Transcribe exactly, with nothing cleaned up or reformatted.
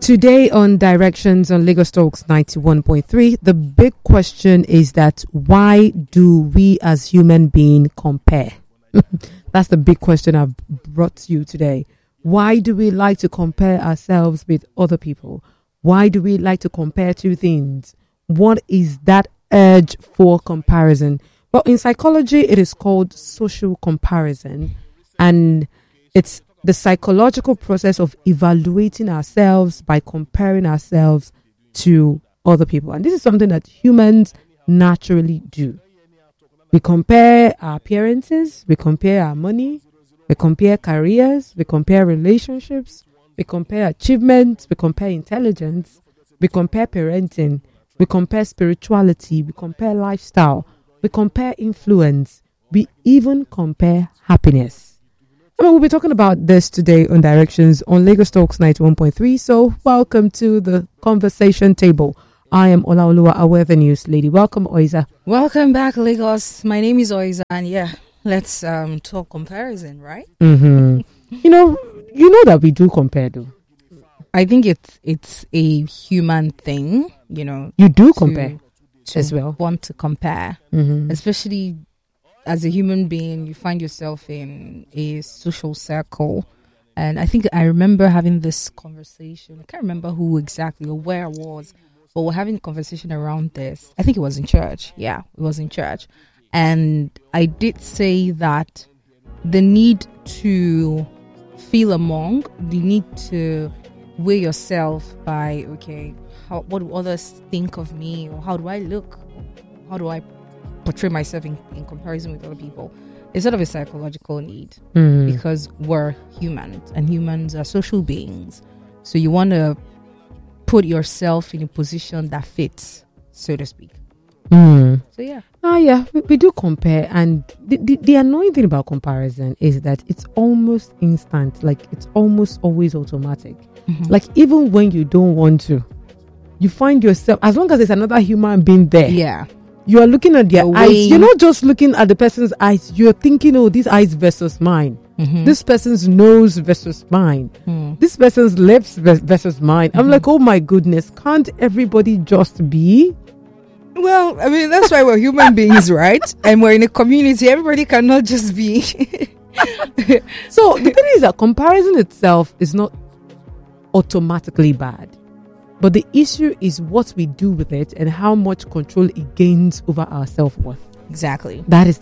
Today on Directions on Lagos Talks ninety-one point three, the big question is that why do we as human beings compare? That's the big question I've brought to you today. Why do we like to compare ourselves with other people? Why do we like to compare two things? What is that urge for comparison? Well, in psychology, it is called social comparison, and it's the psychological process of evaluating ourselves by comparing ourselves to other people. And this is something that humans naturally do. We compare our appearances, we compare our money, we compare careers, we compare relationships, we compare achievements, we compare intelligence, we compare parenting, we compare spirituality, we compare lifestyle, we compare influence, we even compare happiness. I mean, we'll be talking about this today on Directions on Lagos Talks ninety-one point three. So welcome to the conversation table. I am Olaoluwa Awe, the news lady. Welcome, Oiza. Welcome back, Lagos. My name is Oiza, and yeah, let's um talk comparison, right? Mm-hmm. you know, you know that we do compare, though. I think it's it's a human thing, you know. You do to, compare to as well. Want to compare, Mm-hmm. especially as a human being. You find yourself in a social circle, and I think I remember having this conversation. I can't remember who exactly or where I was, but we're having a conversation around this. I think it was in church. Yeah, it was in church, and I did say that the need to feel among, the need to weigh yourself by, okay, how, what do others think of me, or how do I look, how do I portray myself in, in comparison with other people, is sort of a psychological need, Mm. because we're humans and humans are social beings. So you want to put yourself in a position that fits, so to speak. Mm. So yeah. Ah, yeah, we, we do compare, and the, the the annoying thing about comparison is that it's almost instant, like it's almost always automatic. Mm-hmm. Like even when you don't want to, you find yourself, as long as there's another human being there, Yeah. you are looking at their The eyes. way- You're not just looking at the person's eyes. You're thinking, oh, this eyes versus mine. Mm-hmm. This person's nose versus mine. Mm. This person's lips vers- versus mine. I'm Mhm. like, oh my goodness, can't everybody just be? Well, I mean, that's why we're human beings, right? And we're in a community. Everybody cannot just be. So the thing is that comparison itself is not automatically bad. But the issue is what we do with it and how much control it gains over our self-worth. Exactly. That is